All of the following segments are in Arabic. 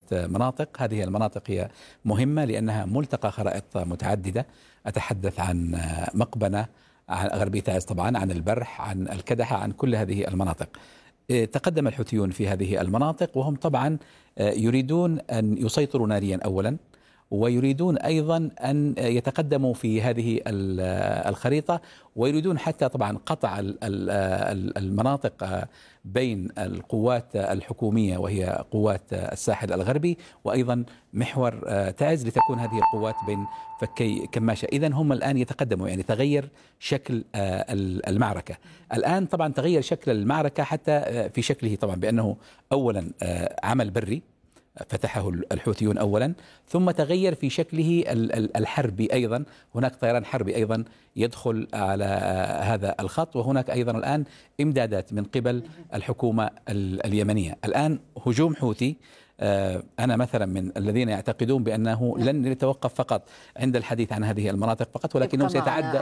مناطق. هذه المناطق هي مهمة لأنها ملتقى خرائط متعددة. أتحدث عن مقبنة، عن غربية تعز طبعا، عن البرح، عن الكدحة، عن كل هذه المناطق. تقدم الحوثيون في هذه المناطق وهم طبعا يريدون أن يسيطروا ناريا أولا، ويريدون أيضا أن يتقدموا في هذه الخريطة، ويريدون حتى طبعا قطع المناطق بين القوات الحكومية وهي قوات الساحل الغربي وأيضا محور تعز، لتكون هذه القوات بين فكي كماشة. إذن هم الآن يتقدموا، يعني تغير شكل المعركة. الآن طبعا تغير شكل المعركة حتى في شكله طبعا بأنه أولا عمل بري فتحه الحوثيون أولا، ثم تغير في شكله الحربي أيضا. هناك طيران حربي أيضا يدخل على هذا الخط، وهناك أيضا الآن إمدادات من قبل الحكومة اليمنية. الآن هجوم حوثي، أنا مثلا من الذين يعتقدون بأنه لن يتوقف فقط عند الحديث عن هذه المناطق فقط، ولكنه سيتعدى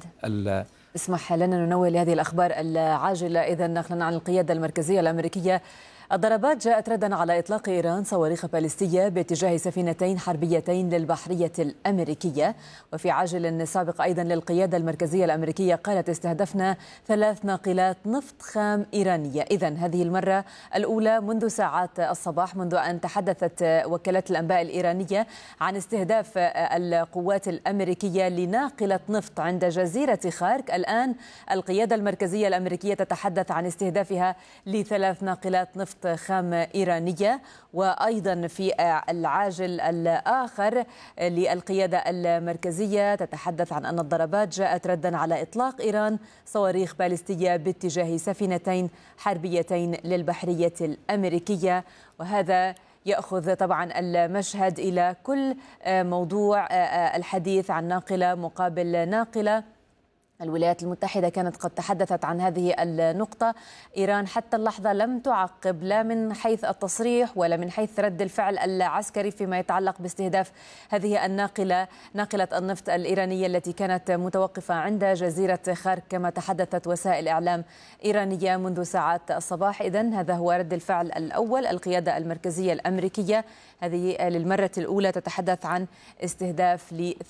إلى اسمح لنا ننوه لهذه الأخبار العاجلة. إذن نقلا عن القيادة المركزية الأمريكية، الضربات جاءت ردا على إطلاق إيران صواريخ باليستية باتجاه سفينتين حربيتين للبحرية الأمريكية. وفي عاجل سابق أيضا للقيادة المركزية الأمريكية قالت استهدفنا 3 ناقلات نفط خام إيرانية. إذن هذه المرة الأولى منذ ساعات الصباح، منذ أن تحدثت وكالات الأنباء الإيرانية عن استهداف القوات الأمريكية لناقلة نفط عند جزيرة خارك. الآن القيادة المركزية الأمريكية تتحدث عن استهدافها ل3 ناقلات نفط خام إيرانية. وأيضا في العاجل الآخر للقيادة المركزية تتحدث عن أن الضربات جاءت ردا على إطلاق إيران صواريخ باليستية باتجاه سفينتين حربيتين للبحرية الأمريكية. وهذا يأخذ طبعا المشهد إلى كل موضوع الحديث عن ناقلة مقابل ناقلة. الولايات المتحدة كانت قد تحدثت عن هذه النقطة. إيران حتى اللحظة لم تعقب لا من حيث التصريح ولا من حيث رد الفعل العسكري فيما يتعلق باستهداف هذه الناقلة، ناقلة النفط الإيرانية التي كانت متوقفة عند جزيرة خارك كما تحدثت وسائل إعلام إيرانية منذ ساعات الصباح. إذن هذا هو رد الفعل الأول. القيادة المركزية الأمريكية هذه للمرة الأولى تتحدث عن استهداف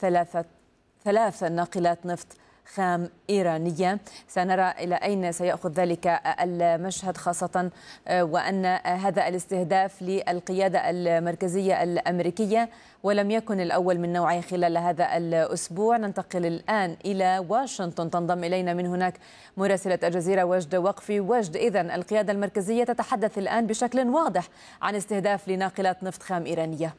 ل3 ناقلات نفط خام إيرانية. سنرى إلى أين سيأخذ ذلك المشهد، خاصة وأن هذا الاستهداف للقيادة المركزية الأمريكية ولم يكن الأول من نوعه خلال هذا الأسبوع. ننتقل الآن إلى واشنطن، تنضم إلينا من هناك مراسلة الجزيرة وجد وقفي. وجد، إذن القيادة المركزية تتحدث الآن بشكل واضح عن استهداف لناقلات نفط خام إيرانية.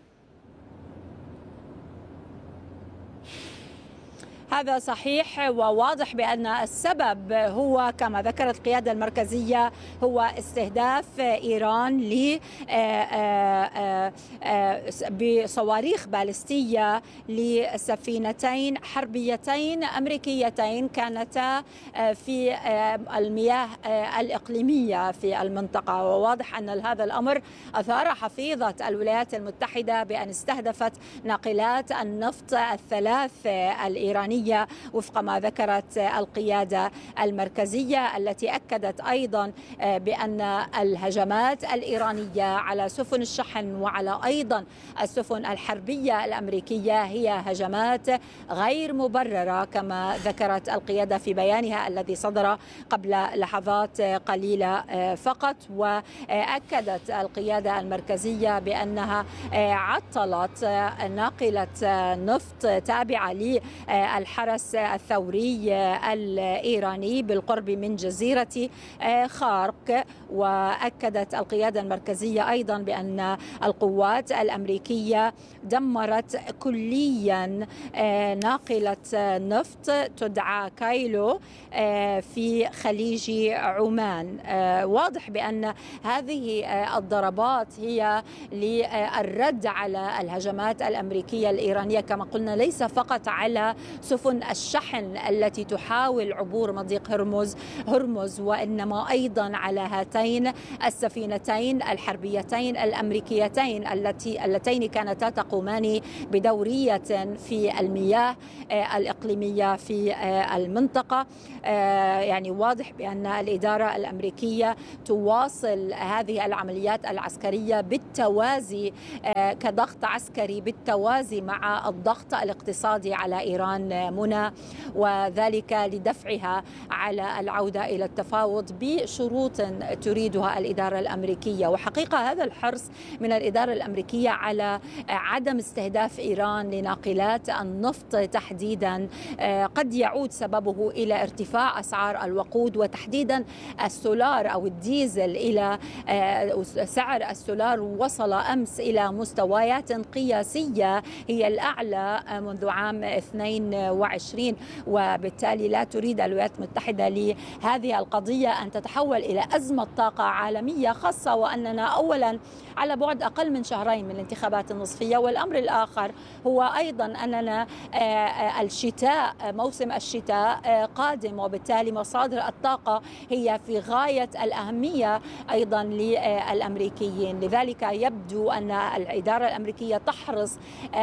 هذا صحيح، وواضح بأن السبب هو كما ذكرت القيادة المركزية هو استهداف إيران بصواريخ باليستية لسفينتين حربيتين أمريكيتين كانتا في المياه الإقليمية في المنطقة. وواضح أن هذا الأمر أثار حفيظة الولايات المتحدة بأن استهدفت ناقلات النفط 3 الإيرانية وفق ما ذكرت القيادة المركزية، التي أكدت أيضا بأن الهجمات الإيرانية على سفن الشحن وعلى أيضا السفن الحربية الأمريكية هي هجمات غير مبررة كما ذكرت القيادة في بيانها الذي صدر قبل لحظات قليلة فقط. وأكدت القيادة المركزية بأنها عطلت ناقلة نفط تابعة للحرس الثوري الإيراني بالقرب من جزيرة خارك. وأكدت القيادة المركزية أيضا بأن القوات الأمريكية دمرت كليا ناقلة نفط تدعى كايلو في خليج عمان. واضح بأن هذه الضربات هي للرد على الهجمات الأمريكية الإيرانية كما قلنا، ليس فقط على سفن سفن الشحن التي تحاول عبور مضيق هرمز، وإنما أيضا على هاتين السفينتين الحربيتين الأمريكيتين اللتين كانتا تقومان بدورية في المياه الإقليمية في المنطقة. يعني واضح بأن الإدارة الأمريكية تواصل هذه العمليات العسكرية بالتوازي كضغط عسكري بالتوازي مع الضغط الاقتصادي على إيران منى، وذلك لدفعها على العودة إلى التفاوض بشروط تريدها الإدارة الأمريكية. وحقيقة هذا الحرص من الإدارة الأمريكية على عدم استهداف إيران لناقلات النفط تحديدا قد يعود سببه إلى ارتفاع أسعار الوقود، وتحديدا السولار أو الديزل. إلى سعر السولار وصل أمس إلى مستويات قياسية هي الأعلى منذ عام 22، وبالتالي لا تريد الولايات المتحدة لهذه القضية أن تتحول إلى أزمة طاقة عالمية، خاصة وأننا أولا على بعد أقل من شهرين من الانتخابات النصفية، والأمر الآخر هو أيضا أننا موسم الشتاء قادم، وبالتالي مصادر الطاقة هي في غاية الأهمية أيضا للأمريكيين. لذلك يبدو أن الإدارة الأمريكية تحرص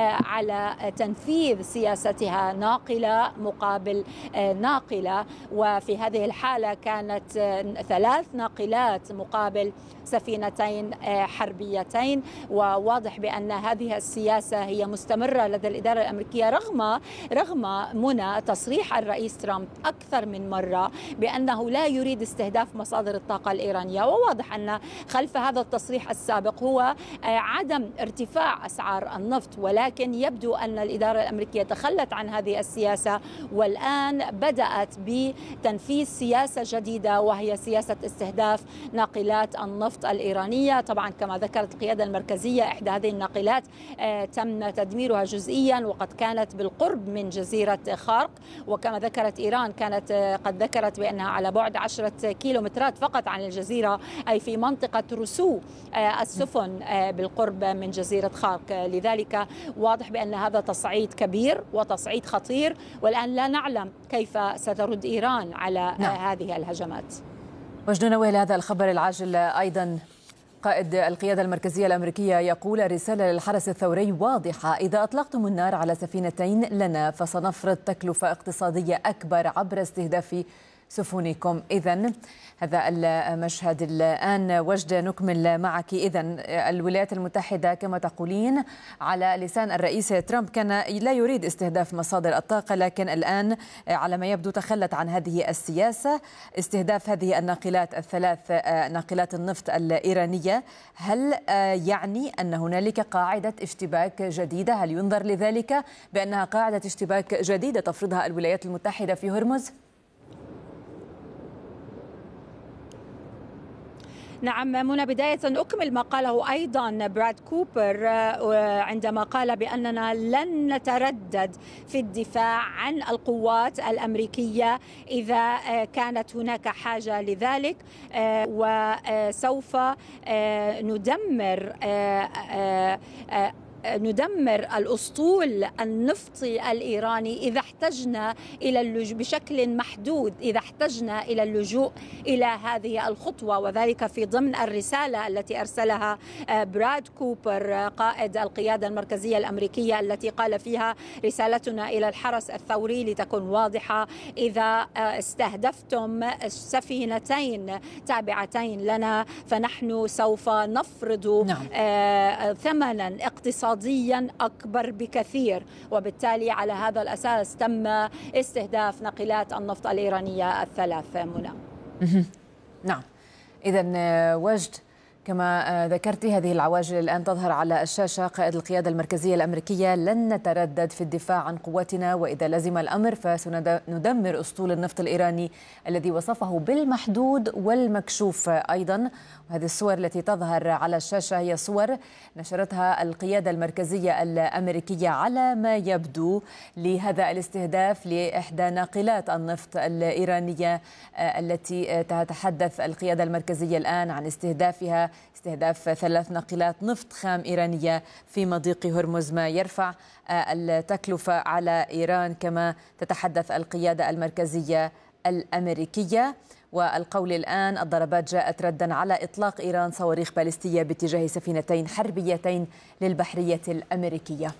على تنفيذ سياستها ناقلة مقابل ناقلة، وفي هذه الحالة كانت 3 ناقلات مقابل سفينتين حربيتين. وواضح بأن هذه السياسة هي مستمرة لدى الإدارة الأمريكية رغم منى تصريح الرئيس ترامب أكثر من مرة بأنه لا يريد استهداف مصادر الطاقة الإيرانية. وواضح أن خلف هذا التصريح السابق هو عدم ارتفاع أسعار النفط، ولكن يبدو أن الإدارة الأمريكية تخلت عن هذه السياسة والآن بدأت بتنفيذ سياسة جديدة، وهي سياسة استهداف ناقلات النفط الإيرانية. طبعا كما ذكرت القيادة المركزية إحدى هذه الناقلات تم تدميرها جزئيا وقد كانت بالقرب من جزيرة خارق، وكما ذكرت إيران كانت قد ذكرت بأنها على بعد 10 كيلومترات فقط عن الجزيرة، أي في منطقة رسو السفن بالقرب من جزيرة خارق. لذلك واضح بأن هذا تصعيد كبير وتصعيد خطير، والآن لا نعلم كيف سترد إيران على هذه الهجمات. وجد نوال هذا الخبر العاجل أيضا قائد القيادة المركزية الأمريكية يقول رسالة للحرس الثوري واضحة: إذا أطلقتم النار على سفينتين لنا فسنفرض تكلفة اقتصادية أكبر عبر استهداف سفنكم. إذن هذا المشهد الآن. وجد نكمل معك. إذن الولايات المتحدة كما تقولين على لسان الرئيس ترامب كان لا يريد استهداف مصادر الطاقة، لكن الآن على ما يبدو تخلت عن هذه السياسة. استهداف هذه الناقلات 3 ناقلات النفط الإيرانية، هل يعني أن هنالك قاعدة اشتباك جديدة؟ هل ينظر لذلك بأنها قاعدة اشتباك جديدة تفرضها الولايات المتحدة في هرمز؟ نعم منى، بداية أكمل ما قاله أيضا براد كوبر عندما قال بأننا لن نتردد في الدفاع عن القوات الأمريكية إذا كانت هناك حاجة لذلك، وسوف ندمر الأسطول النفطي الإيراني إذا احتجنا إلى اللجوء بشكل محدود، إذا احتجنا إلى اللجوء إلى هذه الخطوة، وذلك في ضمن الرسالة التي أرسلها براد كوبر قائد القيادة المركزية الأمريكية، التي قال فيها: رسالتنا إلى الحرس الثوري لتكن واضحة، إذا استهدفتم سفينتين تابعتين لنا فنحن سوف نفرض ثمنا اقتصاديا أكبر بكثير، وبالتالي على هذا الأساس تم استهداف ناقلات النفط الإيرانية 3 منى. نعم، إذن وجد كما ذكرت هذه العواجل الآن تظهر على الشاشة. قائد القيادة المركزية الأمريكية: لن نتردد في الدفاع عن قوتنا، وإذا لزم الأمر فسندمر أسطول النفط الإيراني الذي وصفه بالمحدود والمكشوف أيضا. وهذه الصور التي تظهر على الشاشة هي صور نشرتها القيادة المركزية الأمريكية على ما يبدو لهذا الاستهداف لإحدى ناقلات النفط الإيرانية التي تتحدث القيادة المركزية الآن عن استهدافها استهداف 3 ناقلات نفط خام إيرانية في مضيق هرمز، ما يرفع التكلفة على إيران، كما تتحدث القيادة المركزية الأمريكية. والقول الآن الضربات جاءت ردا على إطلاق إيران صواريخ باليستية باتجاه سفينتين حربيتين للبحرية الأمريكية.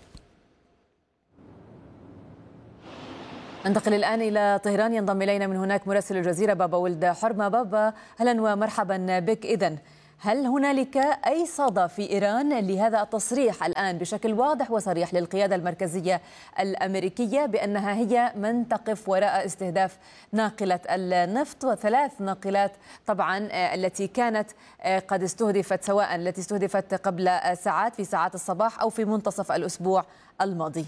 ننتقل الآن إلى طهران، ينضم إلينا من هناك مراسل الجزيرة بابا ولد حرمة. بابا، أهلا ومرحبا بك. إذن هل هنالك أي صدى في إيران لهذا التصريح الآن بشكل واضح وصريح للقيادة المركزية الأمريكية بأنها هي من تقف وراء استهداف ناقلة النفط وثلاث ناقلات طبعا التي كانت قد استهدفت، سواء التي استهدفت قبل ساعات في ساعات الصباح أو في منتصف الأسبوع الماضي؟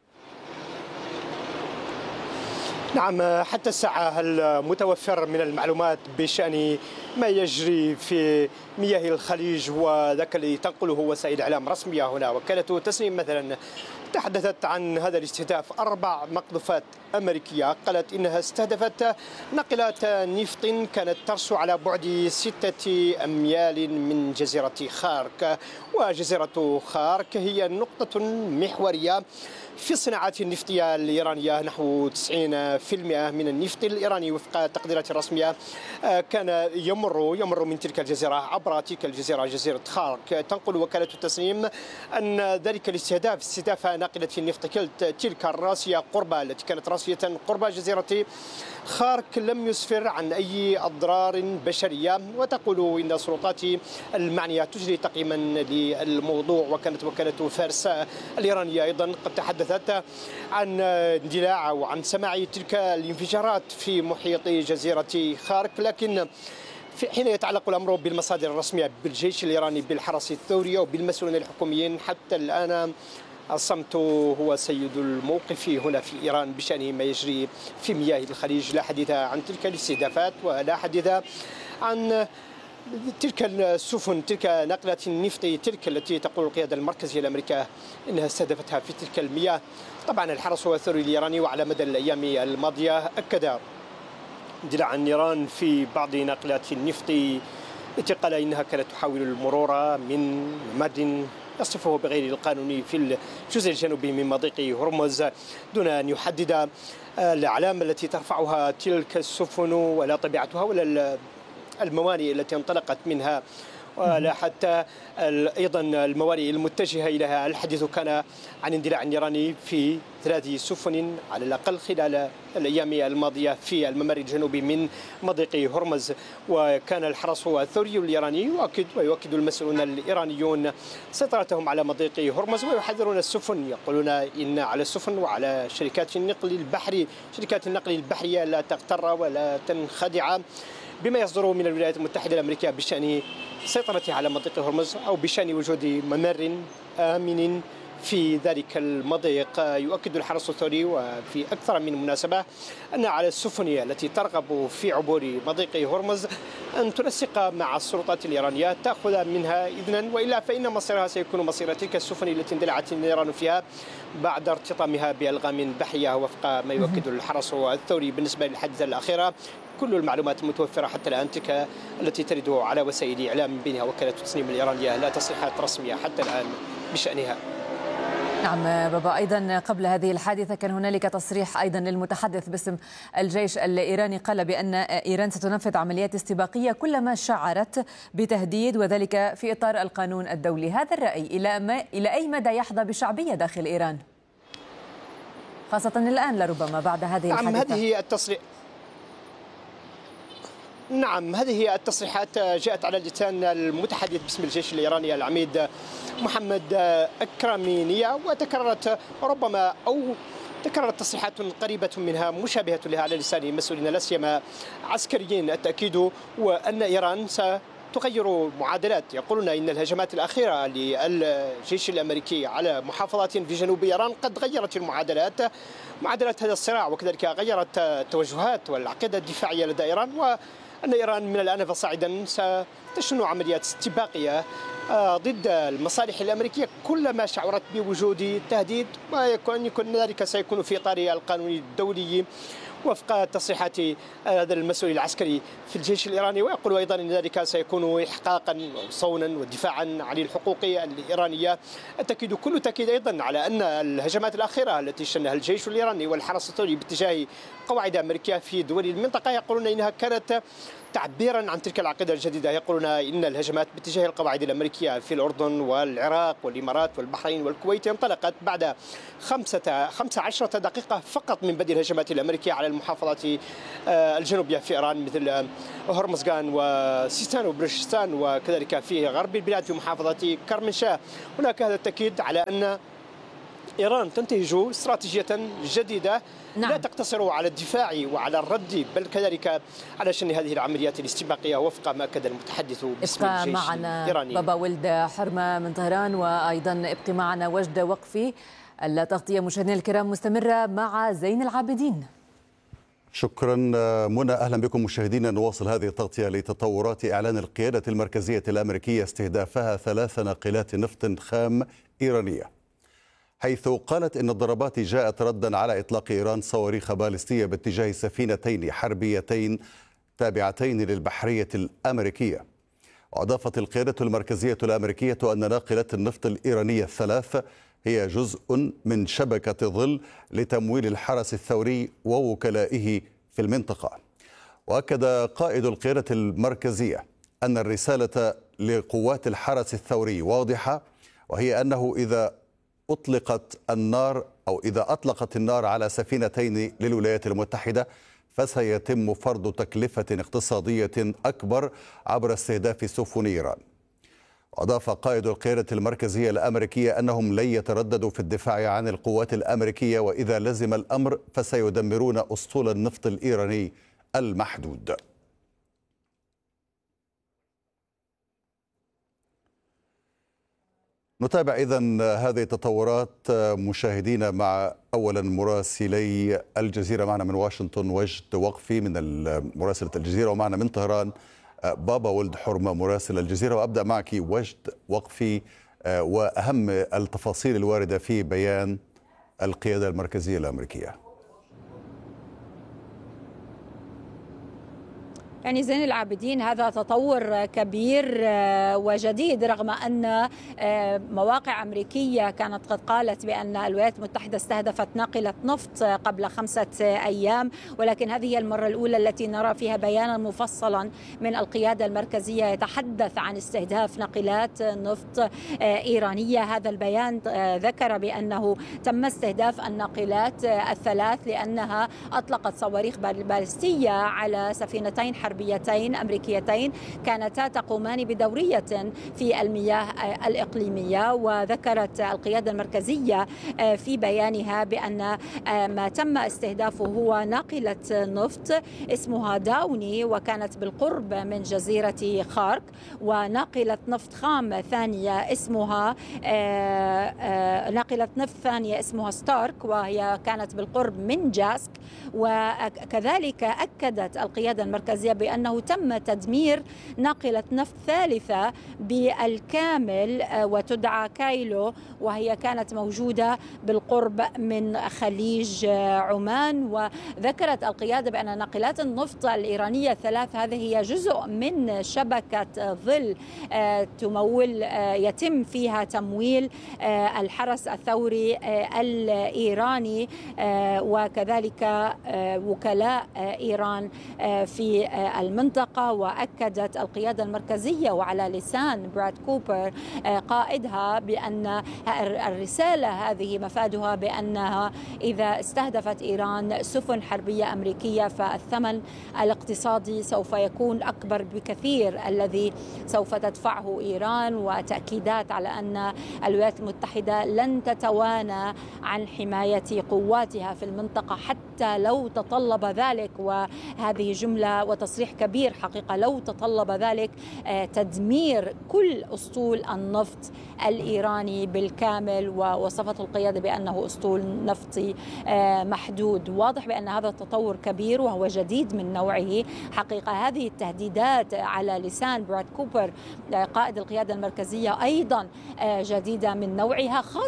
نعم، حتى الساعة المتوفر من المعلومات بشأن ما يجري في مياه الخليج وذاك اللي تنقله وسائل إعلام رسمية هنا. وكالة تسنيم مثلا تحدثت عن هذا الاستهداف 4 مقذوفات أمريكية، قالت إنها استهدفت ناقلات نفط كانت ترسو على بعد 6 أميال من جزيرة خارك. وجزيرة خارك هي نقطة محورية في الصناعات النفطية الإيرانية. نحو 90% من النفط الإيراني وفق التقديرات الرسمية كان يمر من تلك الجزيرة عبر تلك الجزيرة، جزيرة خارك. تنقل وكالة التسنيم أن ذلك الاستهداف، استهداف ناقلة النفط تلك الراسية التي كانت راسية قرب جزيرة خارك، لم يسفر عن أي أضرار بشرية. وتقول إن السلطات المعنية تجري تقييما للموضوع. وكانت وكالة فارس الإيرانية أيضا قد تحدثت عن اندلاع أو عن سماع تلك الانفجارات في محيط جزيرة خارك. لكن حين يتعلق الأمر بالمصادر الرسمية بالجيش الإيراني، بالحرس الثوري وبالمسؤولين الحكوميين، حتى الآن الصمت هو سيد الموقف هنا في إيران بشأن ما يجري في مياه الخليج. لا حديث عن تلك الاستهدافات ولا حديث عن تلك السفن، تلك نقلة النفط تلك التي تقول القيادة المركزية الأمريكية إنها استهدفتها في تلك المياه. طبعا الحرس الثوري الإيراني وعلى مدى الأيام الماضية أكد اندلاع النيران في بعض ناقلات النفط التي قال إنها كانت تحاول المرور من مد يصفه بغير القانوني في الجزء الجنوبي من مضيق هرمز، دون أن يحدد الأعلام التي ترفعها تلك السفن ولا طبيعتها ولا الموانئ التي انطلقت منها ولا حتى أيضا الموانئ المتجهة إليها. الحديث كان عن اندلاع النيراني في 3 سفن على الأقل خلال الأيام الماضية في الممر الجنوبي من مضيق هرمز. وكان الحرس الثوري الإيراني ويؤكد المسؤولون الإيرانيون سيطرتهم على مضيق هرمز، ويحذرون السفن، يقولون إن على السفن وعلى شركات النقل البحرية لا تغتر ولا تنخدع بما يصدر من الولايات المتحدة الأمريكية بشأن سيطرتها على مضيق هرمز أو بشأن وجود ممر آمن في ذلك المضيق. يؤكد الحرس الثوري وفي أكثر من مناسبة أن على السفن التي ترغب في عبور مضيق هرمز أن تنسق مع السلطات الإيرانية، تأخذ منها إذنا، وإلا فإن مصيرها سيكون مصير تلك السفن التي اندلعت النيران فيها بعد ارتطامها بألغام بحرية. وفق ما يؤكد الحرس الثوري بالنسبة للحادثة الأخيرة، كل المعلومات المتوفرة حتى الآن تلك التي ترد على وسائل إعلام من بينها وكالة التسنيم الإيرانية، لا تصريحات رسمية حتى الآن بشأنها. نعم بابا، أيضا قبل هذه الحادثة كان هنالك تصريح أيضا للمتحدث باسم الجيش الإيراني، قال بأن إيران ستنفذ عمليات استباقية كلما شعرت بتهديد، وذلك في إطار القانون الدولي. هذا الرأي إلى أي مدى يحظى بشعبية داخل إيران، خاصة الآن لربما بعد هذه الحادثة؟ هذه التصريحات جاءت على لسان المتحدث باسم الجيش الإيراني العميد محمد أكرامينية، وتكررت تصريحات قريبة منها مشابهة لها على لسان مسؤولين لا سيما عسكريين. التأكيد وأن إيران ستغير معادلات، يقولون إن الهجمات الأخيرة للجيش الأمريكي على محافظات في جنوب إيران قد غيرت معادلات هذا الصراع، وكذلك غيرت التوجهات والعقيدة الدفاعية لدى إيران، وأن إيران من الآن فصاعدا ستشن عمليات استباقية ضد المصالح الأمريكية كلما شعرت بوجود تهديد، ويكون ذلك سيكون في إطار القانون الدولي وفق تصريحات هذا المسؤول العسكري في الجيش الإيراني، ويقول أيضا أن ذلك سيكون إحقاقا وصونا ودفاعا عن الحقوق الإيرانية. التأكيد كل تأكيد أيضا على أن الهجمات الأخيرة التي شنها الجيش الإيراني والحرس الثوري باتجاه قواعد أمريكية في دول المنطقة يقولون إنها كانت تعبيرا عن تلك العقيدة الجديدة. يقولون إن الهجمات باتجاه القواعد الأمريكية في الأردن والعراق والإمارات والبحرين والكويت انطلقت بعد 15 دقيقة فقط من بدء الهجمات الأمريكية على المحافظات الجنوبية في إيران مثل هرمزغان وسيستان وبلوشستان، وكذلك في غرب البلاد في محافظة كرمنشاه. هناك هذا التأكيد على أن إيران تنتهج استراتيجية جديدة لا تقتصر على الدفاع وعلى الرد، بل كذلك على شن هذه العمليات الاستباقية وفق ما أكد المتحدث باسم الجيش الإيراني. بابا ولد حرمة من طهران، وأيضا ابقي معنا وجد وقفي. التغطية مشاهدينا الكرام مستمرة مع زين العابدين. شكرا منى. أهلا بكم مشاهدينا. نواصل هذه التغطية لتطورات إعلان القيادة المركزية الأمريكية استهدافها 3 ناقلات نفط خام إيرانية، حيث قالت إن الضربات جاءت ردا على إطلاق إيران صواريخ باليستية باتجاه سفينتين حربيتين تابعتين للبحرية الأمريكية. وأضافت القيادة المركزية الأمريكية أن ناقلات النفط الإيرانية ال3 هي جزء من شبكة ظل لتمويل الحرس الثوري ووكلائه في المنطقة. وأكد قائد القيادة المركزية أن الرسالة لقوات الحرس الثوري واضحة، وهي أنه إذا أطلقت النار على سفينتين للولايات المتحدة فسيتم فرض تكلفة اقتصادية أكبر عبر استهداف سفن إيران. أضاف قائد القيادة المركزية الأمريكية أنهم لن يترددوا في الدفاع عن القوات الأمريكية، وإذا لزم الأمر فسيدمرون أسطول النفط الإيراني المحدود. نتابع إذن هذه التطورات مشاهدينا مع أولا مراسلي الجزيرة. معنا من واشنطن وجد وقفي من مراسلة الجزيرة، ومعنا من طهران بابا ولد حرمة مراسل الجزيرة. وأبدأ معك وجد وقفي وأهم التفاصيل الواردة في بيان القيادة المركزية الأمريكية. يعني زين العابدين، هذا تطور كبير وجديد، رغم أن مواقع أمريكية كانت قد قالت بأن الولايات المتحدة استهدفت ناقلة نفط قبل 5 أيام، ولكن هذه هي المرة الأولى التي نرى فيها بيانا مفصلا من القيادة المركزية يتحدث عن استهداف ناقلات نفط إيرانية. هذا البيان ذكر بأنه تم استهداف الناقلات ال3 لأنها أطلقت صواريخ باليستية على سفينتين حربيتين أمريكيتين كانتا تقومان بدورية في المياه الإقليمية. وذكرت القيادة المركزية في بيانها بأن ما تم استهدافه هو ناقلة نفط اسمها داوني، وكانت بالقرب من جزيرة خارك، وناقلة نفط خام ثانية اسمها ناقلة نفط ثانية اسمها ستارك، وهي كانت بالقرب من جاسك. وكذلك أكدت القيادة المركزية بأنه تم تدمير ناقلة نفط ثالثة بالكامل وتدعى كايلو، وهي كانت موجودة بالقرب من خليج عمان. وذكرت القيادة بأن ناقلات النفط الإيرانية ال3 هذه هي جزء من شبكة ظل يتم فيها تمويل الحرس الثوري الإيراني وكذلك وكلاء إيران في المنطقة. وأكدت القيادة المركزية وعلى لسان براد كوبر قائدها بأن الرسالة هذه مفادها بأنها إذا استهدفت إيران سفن حربية أمريكية فالثمن الاقتصادي سوف يكون أكبر بكثير الذي سوف تدفعه إيران، وتأكيدات على أن الولايات المتحدة لن تتوانى عن حماية قواتها في المنطقة حتى لو تطلب ذلك. وهذه جملة وتصريح كبير حقيقة، لو تطلب ذلك تدمير كل أسطول النفط الإيراني بالكامل. ووصفت القيادة بأنه أسطول نفطي محدود. واضح بأن هذا التطور كبير وهو جديد من نوعه حقيقة. هذه التهديدات على لسان براد كوبر قائد القيادة المركزية أيضا جديدة من نوعها، خاصة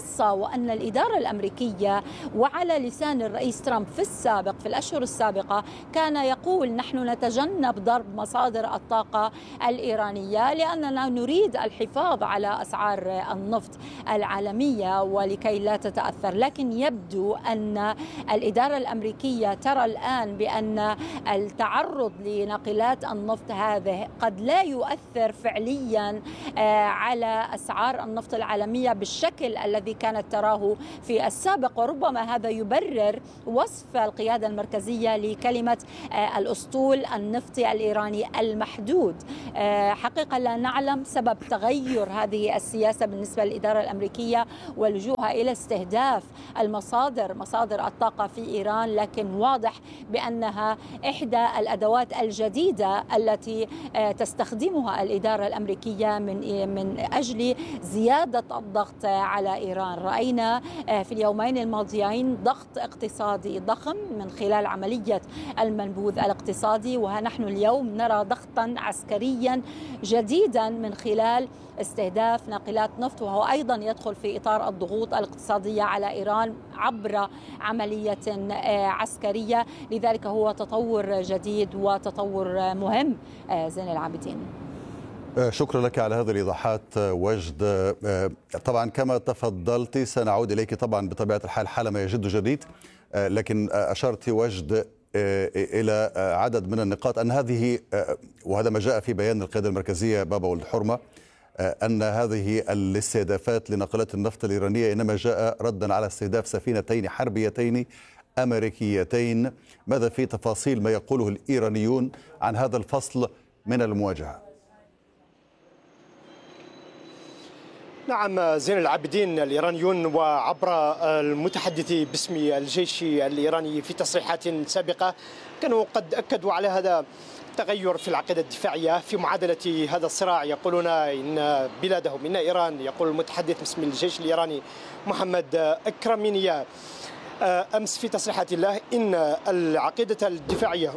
القصة وأن الإدارة الأمريكية وعلى لسان الرئيس ترامب في السابق في الأشهر السابقة كان يقول نحن نتجنب ضرب مصادر الطاقة الإيرانية لأننا نريد الحفاظ على أسعار النفط العالمية ولكي لا تتأثر. لكن يبدو أن الإدارة الأمريكية ترى الآن بأن التعرض لناقلات النفط هذه قد لا يؤثر فعليا على أسعار النفط العالمية بالشكل الذي كانت تراه في السابق، وربما هذا يبرر وصف القيادة المركزية لكلمة الأسطول النفطي الإيراني المحدود. حقيقة لا نعلم سبب تغير هذه السياسة بالنسبة للإدارة الأمريكية ولجوءها إلى استهداف مصادر الطاقة في إيران، لكن واضح بأنها إحدى الأدوات الجديدة التي تستخدمها الإدارة الأمريكية من أجل زيادة الضغط على إيران. رأينا في اليومين الماضيين ضغط اقتصادي ضخم من خلال عملية المنبوذ الاقتصادي، ونحن اليوم نرى ضغطا عسكريا جديدا من خلال استهداف ناقلات نفط، وهو أيضا يدخل في إطار الضغوط الاقتصادية على إيران عبر عملية عسكرية. لذلك هو تطور جديد وتطور مهم. زين العابدين، شكرا لك على هذه الإيضاحات وجد. طبعا كما تفضلت سنعود إليك طبعا بطبيعة الحال حالما يجد جديد، لكن أشرت وجد إلى عدد من النقاط أن هذه، وهذا ما جاء في بيان القيادة المركزية بابا ولد حرمة، أن هذه الاستهدافات لناقلات النفط الإيرانية إنما جاء ردا على استهداف سفينتين حربيتين أمريكيتين. ماذا في تفاصيل ما يقوله الإيرانيون عن هذا الفصل من المواجهة؟ نعم زين العابدين، الإيرانيون وعبر المتحدث باسم الجيش الإيراني في تصريحات سابقة كانوا قد أكدوا على هذا التغير في العقيدة الدفاعية في معادلة هذا الصراع. يقولون إن بلادهم إن إيران، يقول المتحدث باسم الجيش الإيراني محمد أكرمينيا أمس في تصريحات له إن العقيدة الدفاعية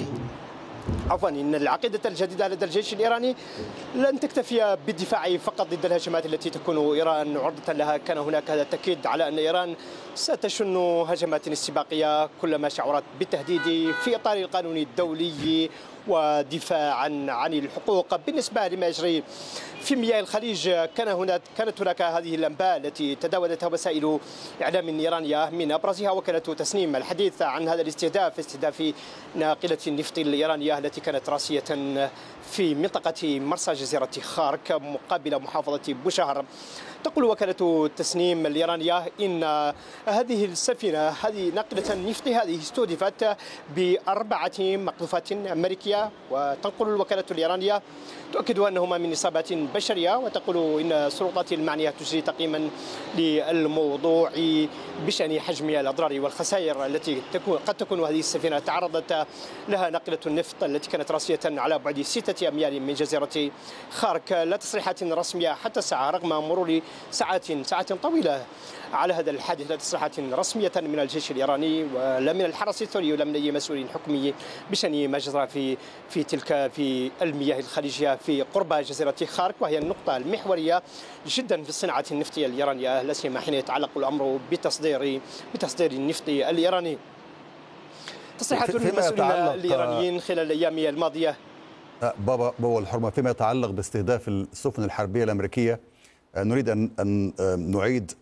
إن العقيدة الجديدة لدى الجيش الإيراني لن تكتفي بالدفاع فقط ضد الهجمات التي تكون إيران عرضة لها. كان هناك هذا التأكيد على أن إيران ستشن هجمات استباقية كلما شعرت بالتهديد في إطار القانون الدولي ودفاعا عن الحقوق. بالنسبة لما يجري في مياه الخليج كانت هناك هذه الأنباء التي تداولتها وسائل إعلام إيرانية، من أبرزها وكالة تسنيم، الحديث عن هذا استهداف ناقلة النفط الإيرانية التي كانت راسية في منطقة مرسى جزيرة خارك مقابل محافظة بوشهر. تقول وكالة تسنيم الإيرانية إن هذه السفينة، هذه ناقلة النفط هذه استهدفت ب4 مقذوفات أمريكية، وتنقل الوكالة الإيرانية تؤكد أنهما من إصابات بشرية، وتقول إن السلطات المعنية تجري تقييما للموضوع بشأن حجم الأضرار والخسائر التي قد تكون هذه السفينة تعرضت لها ناقلة النفط التي كانت راسية على بعد 6 أميال من جزيرة خارك. لا تصريحات رسمية حتى الساعة رغم مرور ساعات طويلة على هذا الحادث، لا تصريحات رسمية من الجيش الإيراني ولا من الحرس الثوري ولا من أي مسؤول حكومي بشأن ما جرى في المياه الخليجية في قرب جزيرة خارك، وهي النقطة المحورية جدا في الصناعة النفطية الإيرانية، لا سيما حين يتعلق الأمر بتصدير النفط الإيراني. تصريحات المسؤولين الإيرانيين خلال الأيام الماضية بابا الحرمة، فيما يتعلق باستهداف السفن الحربية الأمريكية، نريد أن نعيد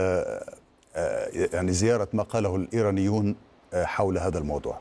يعني زيارة ما قاله الإيرانيون حول هذا الموضوع.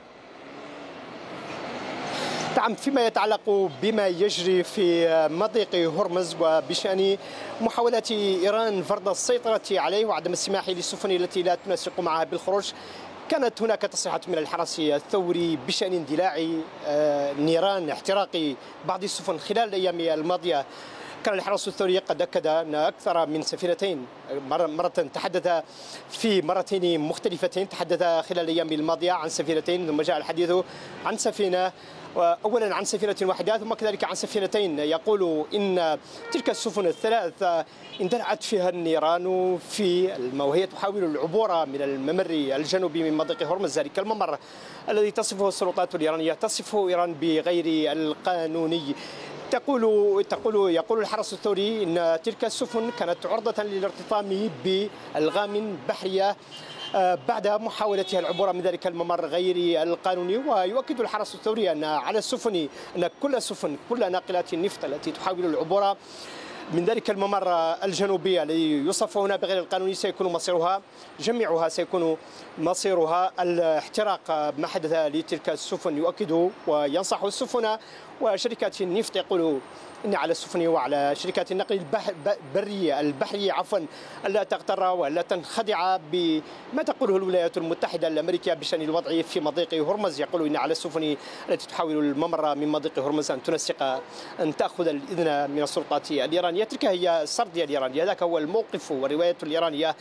نعم، فيما يتعلق بما يجري في مضيق هرمز وبشأن محاولات إيران فرض السيطرة عليه وعدم السماح للسفن التي لا تنسق معها بالخروج، كانت هناك تصريحات من الحرس الثوري بشأن اندلاع نيران احتراق بعض السفن خلال الأيام الماضية. كان الحرس الثوري قد أكد أن أكثر من سفينتين، مرة تحدث في مرتين مختلفتين، تحدث خلال الأيام الماضية عن سفينتين، ثم جاء الحديث عن سفينة، أولا عن سفينة واحدة ثم كذلك عن سفينتين. يقول إن تلك السفن الثلاث اندلعت فيها النيران وهي تحاول العبور من الممر الجنوبي من مضيق هرمز، ذلك الممر الذي تصفه السلطات الإيرانية، تصفه إيران بغير القانوني. يقول الحرس الثوري أن تلك السفن كانت عرضة للارتطام بألغام بحرية بعد محاولتها العبور من ذلك الممر غير القانوني. ويؤكد الحرس الثوري أن على السفن أن كل ناقلات النفط التي تحاول العبور من ذلك الممر الجنوبي الذي يوصف هنا بغير القانوني جميعها سيكون مصيرها الاحتراق ما حدث لتلك السفن. يؤكد وينصح السفن وشركات النفط، يقول إن على السفن وعلى شركات النقل البحرية ألا تغتر وألا تنخدع بما تقوله الولايات المتحدة الأمريكية بشأن الوضع في مضيق هرمز. يقول إن على السفن التي تحاول الممر من مضيق هرمز أن تأخذ الإذن من السلطات الإيرانية. تلك هي السردية الإيرانية، ذاك هو الموقف والرواية الإيرانية